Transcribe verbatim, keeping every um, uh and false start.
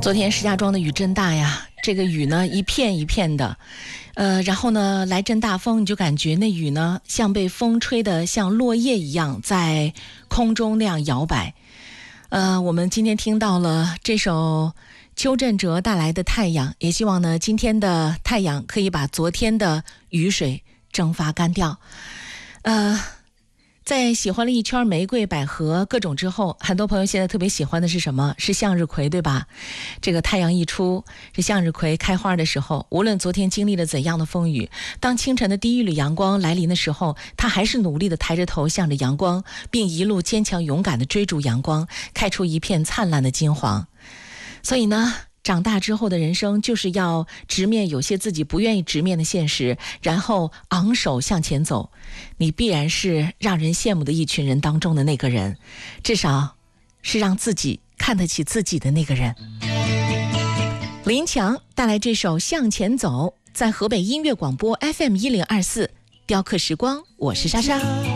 昨天石家庄的雨真大呀，这个雨呢一片一片的，呃，然后呢来阵大风，你就感觉那雨呢像被风吹得像落叶一样在空中那样摇摆。呃，我们今天听到了这首邱振哲带来的太阳，也希望呢今天的太阳可以把昨天的雨水蒸发干掉。呃在喜欢了一圈玫瑰、百合各种之后，很多朋友现在特别喜欢的是什么？是向日葵，对吧？这个太阳一出，这向日葵开花的时候，无论昨天经历了怎样的风雨，当清晨的第一缕阳光来临的时候，它还是努力地抬着头向着阳光，并一路坚强勇敢地追逐阳光，开出一片灿烂的金黄。所以呢，长大之后的人生就是要直面有些自己不愿意直面的现实，然后昂首向前走。你必然是让人羡慕的一群人当中的那个人，至少是让自己看得起自己的那个人。林强带来这首《向前走》，在河北音乐广播 F M 一零二四，雕刻时光，我是莎莎。